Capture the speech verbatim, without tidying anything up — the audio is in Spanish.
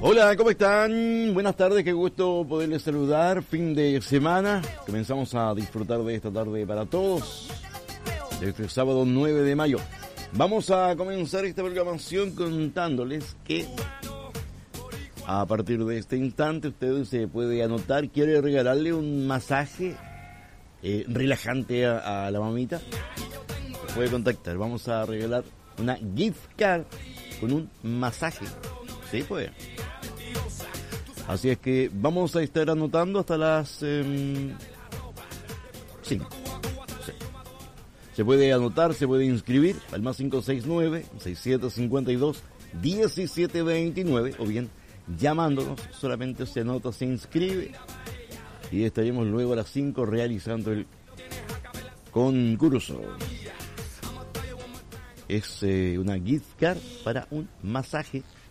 Hola, ¿cómo están? Buenas tardes, qué gusto poderles saludar. Fin de semana, comenzamos a disfrutar de esta tarde para todos. Este sábado nueve de mayo. Vamos a comenzar esta programación contándoles que a partir de este instante usted se puede anotar, quiere regalarle un masaje eh, relajante a, a la mamita. Se puede contactar, vamos a regalar una gift card con un masaje. Sí, pues. Así es que vamos a estar anotando hasta las eh, cinco. Sí. Se puede anotar, se puede inscribir al más cinco seis nueve, seis siete cinco dos, uno siete dos nueve o bien llamándonos, solamente se anota, se inscribe y estaremos luego a las cinco realizando el concurso. Es eh, una gift card para un masaje